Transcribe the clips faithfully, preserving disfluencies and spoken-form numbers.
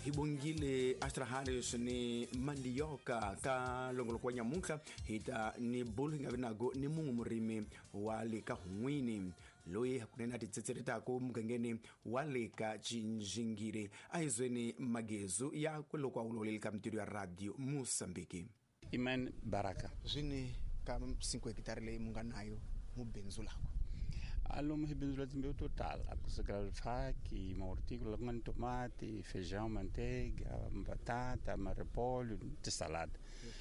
Hibongile Astraharis ni Mandioka ka longoloko nyamuka hita ni bulu ngavinago ni mungu murimi wale ka hungwini loyi hakunena titsetsereta ko mugangeni wale ka chinjingire aizweni magezu ya kwelo kwa uloleli ka mtiru ya radio Mosambiki. Iman Baraka Zini ka cinco hectare le munganayo mubenzu lako. Allo mubenzu timbe total akusekala faki maortícola com tomate, feijão, manteiga, batata, repolho, de salada.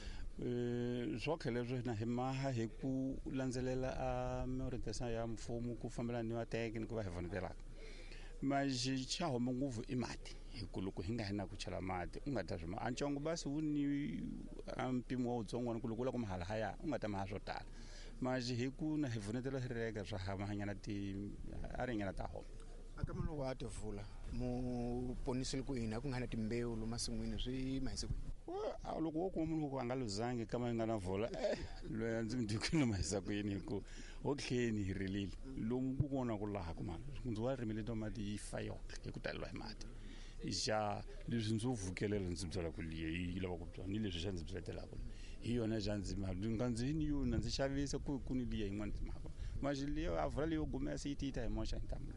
Só que eles na remaha he ku lanzelela a orientação ya mfumo ku fambela ni wa técnico va hevonela. Mas chaho munguvu imati hikuluku hinga hina kuchala mati ungata zima anchongo basi uni ampimo utsongo nkulukula kumhala haya ungata mahazotala mas hiku na hevonetela hirega swa hamahanyana ti arinyana ta ho akamano wa tevula mu ponisile ku ina ku ngana timbewu lo masingwini swi mahise ku wa loko ku munhu ku angaluzange kama ngana vola lo yanzi mdikuna mahisa ku yini ku okheni hirilile lo mu kona ku laha ku mali ndzwa rimile tomati ifayo ekutalwa imati isha leswi ndzo vukelela ndzi byala ku liye yi lava ku byala ni leswi sha ndzi byaletela ku hi yona janzi mali ngandzini yo na ndzi xavisa ku ku ni liye yin'wana timhaka majili yo avula leyo gumesa yi tita hi moxa ntamlo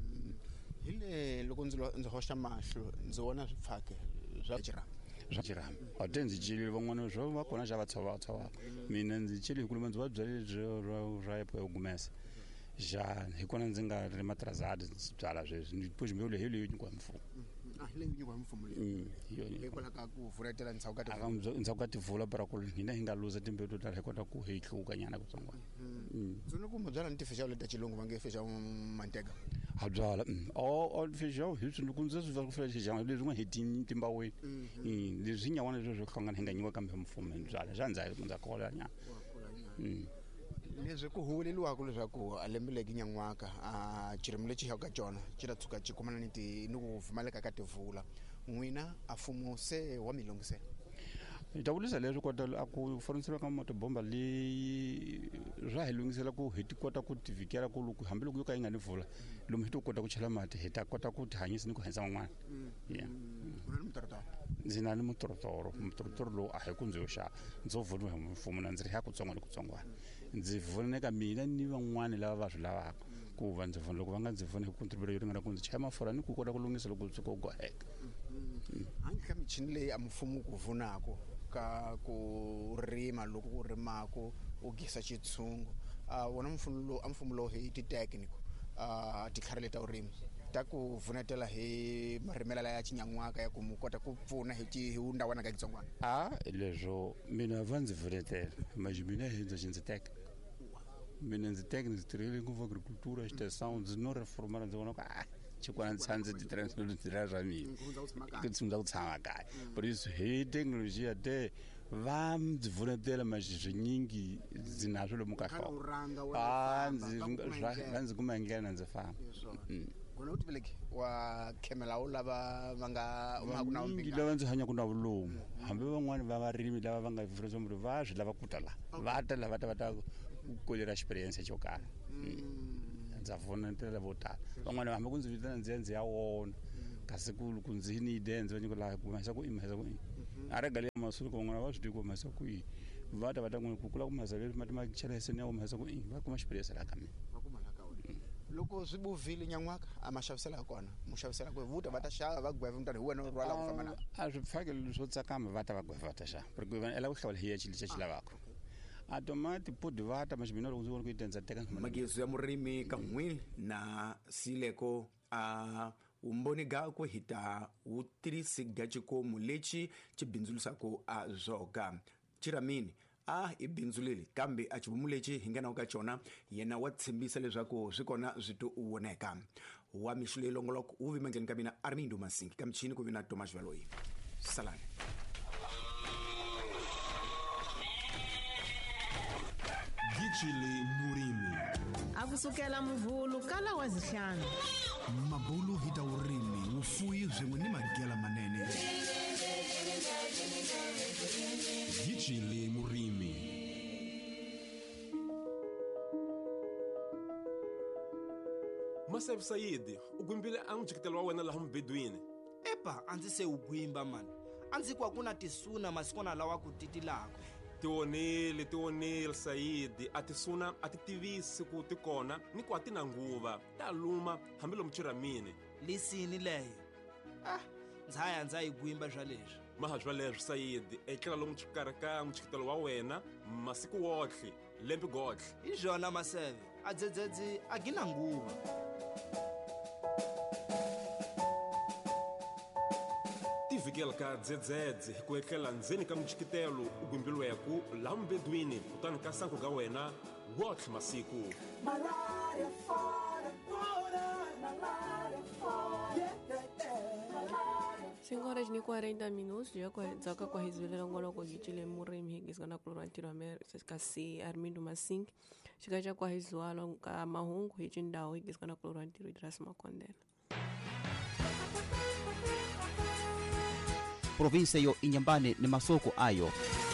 hile loko ndzi ndzi hoxa mahlo ndzi vona swifake swa jirama swa jirama atenzi jili van'wana swo va kona xa vatshova vatshova mina ndzi chile hi ku ndzi va byale byo ra yapo yo gumesa ja hi kona ndzi nga ri matrazada byala sweswi ni push mbele hele yo nyikwa mfumo ah le nyikwa mfumo le yo kola ka ku vuretela ntsauka ti aka ntsauka ti vula para ku hina hinga luza timbeto ta rekota ku he hluka nyana ku tsongwana zona ku mbyala ni tifeja le ta chilungu vange feja mantega ha byala o o feja hi swi ku ndzi swi va ku feja jama le rin'we hetin timbawe mm leswi nyawana leswi swo hlangana hinga nyikwa kambe mfumo byala janza ndza kola nyana mm leswi ku huleliwa ku leswaku alembeleki nyangwaka a chirimule chi haka jona chira tsuka chi komana ni ti ni ku vumaleka ka tivula n'wina a fumo se wa milongise itawulisa leswi kota aku fonisela ka moto bomba le ra helungisela ku heti kota ku tivikela ku luku hambi loko yo ka yi nga ni vula lomu heti kota ku chela mati heta kota ku tihanyisa ni ku hensa n'wana yeah zina ni mutorotoro mutorotoro lo a he ku ndzo xa ndzo vunwa hi mfumo na ndzi ri ha ku tsongwana ku tsongwana ndzi vuneka mina ni van'wana lava va swi lavaka ku va ndzi vunwa loko va nga ndzi vuna hi contribute yo ringana ku ndzi chaya mafurha ni ku kota ku lungisa loko tsuka ku goheka hangi ka michini leyi a mfumo ku vunako ka ku rima loko ku rimako u gisa xitshungu a wona mfumo lo a mfumo lo hi ti technical a ti khareleta urimi ta ku vunetela hi marimela ya chinyangwaka ya ku mu kota ku pfuna hi ti hi undawana ka gitsongwana a leswo mina va ndzi vunetela majimina hi ndzi ndzi tek mina ndzi tek ndzi tirhile ku agricultura extensão ndzi no reformar ndzi vona ku a chikwana tsanze ti transfer ti ra mina ku tsundza ku tshama kaya but is he technology ade va ndzi vunetela majingi zinasho lo muka hlo ah ndzi ndzi kuma ngena ndzi famba kona u tiveleki wa khemela u lava va nga uma ku na umbinga lava ndzi hanya ku na vulomu hambi van'wana va varimi lava va nga vurisa muri va swi lava ku ta la va ta lava ta va ta kolera experience yo kala ndza vonetela vo tala van'wana hambi ku ndzi vitana ndzi ya ndzi ya wona kasi ku ku ndzi ni dance va nyiko la ku masa ku imasa ku a regale masuku ku van'wana va swi tiko masa ku va ta va ta ku kula ku masa le mati ma chela sene ya masa ku va kuma experience la ka mina va kuma la ka wena loko swi buvile nyangwaka a mashavisela kona mushavisela ku vuta va ta xava va gweva mutani hi wena u rwala ku famba na a swi phakele swo tsakama va ta va gweva va ta xava porque va ela ku hlawula hi ya chili cha chilavako a tomati podi vata mashibino loko ndzi vona ku itenza teka magezu ya murimi ka n'wini na sileko a umboni gako hita wu tirhisi ga chikomu lexi xi bindzulisako a zoga chiramini a i bindzuleli kambe a chivumu lexi hi nghenaka ka xona yena wa tshembisa leswaku swi kona swi to voneka wa mixo leyi longoloko wu vimangeni ka mina Armindo Masingi ka michini ku vina Thomas Valoyi salani Gichile Murimi akusukela muvhulu kala wa zihlanu mabulu hita urimi ufuyi bzimwe ni magela manene Gichile Murimi Maseve Sayidi ugwimbile a n'wijikitelo wa wena laha mubedwini Papa, anzi se ugwimba man. Anzi kwa kuna tisuna masikona lawa kutitilako. Tionile, tionile Saidi, atisuna atitivisi kuti kona ni kwa tina nguva taluma hambilo mchiramini. Lisini leyo. Ah, nzaya nzaya igwimba jwalesha. Maha jwalesha Saidi, ekela lo mchikaraka mchikitalo wa wena masiku wotle, lempi gotle. Ijona maseve, adzedzedzi agina nguva. Tivikela ka dzedzedze kuekela nzeni ka mchikitelo ugwimbilweku la mbedwini utani ka sanku ga wena wotle masiku. Malaria fora, fora, malaria fora. cinco horas e quarenta minutos já zaka kwa hizwelera ngolo ko gitile murimi higizana kulorantiro amerika si Armindo Masing chikaja kwa hizwalo ka mahungu hichindawo higizana kulorantiro idras makondela. Provinsia yo Inhambane ni masoko ayo